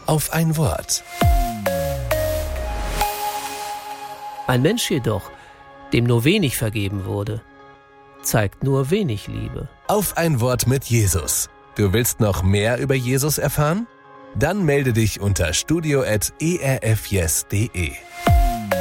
auf ein Wort. Ein Mensch jedoch, dem nur wenig vergeben wurde, zeigt nur wenig Liebe. Auf ein Wort mit Jesus. Du willst noch mehr über Jesus erfahren? Dann melde dich unter studio@erfyes.de.